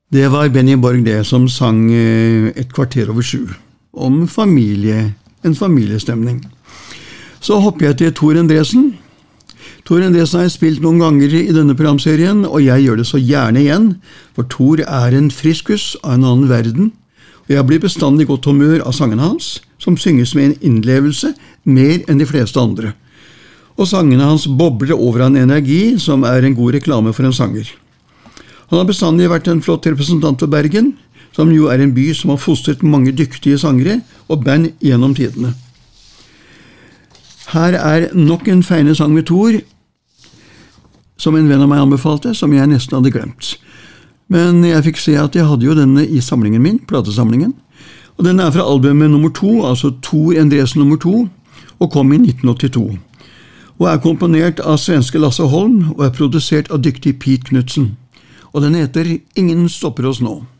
Det var Benny Borg det som sang Et kvarter over 7 om familie, en familiestemning. Så hopper jeg til Tor Endresen. Tor Endresen har jeg spilt noen ganger i denne programserien, og jeg gjør det så gjerne igjen, for Tor er en friskus av en annen verden, og jeg blir bestandig godt humør av sangene hans, som synges med en innlevelse mer enn de fleste andre. Og sangene hans bobler over av en energi som er en god reklame for en sanger. Han har bestandig vært en flott representant for Bergen, som jo er en by som har fostret mange dyktige sangere og band gjennom tidene. Her er nok en feiende sang med Tor, som en venn av meg anbefalte, som jeg nesten hadde glemt. Men jeg fikk se at jeg hadde jo denne i samlingen min, platesamlingen, og den er fra albumet nummer 2, altså Tor Endresen nummer 2, og kom i 1982, og er komponert av svenske Lasse Holm, og er produsert av dyktig Pete Knudsen, og den heter Ingen stopper oss nå.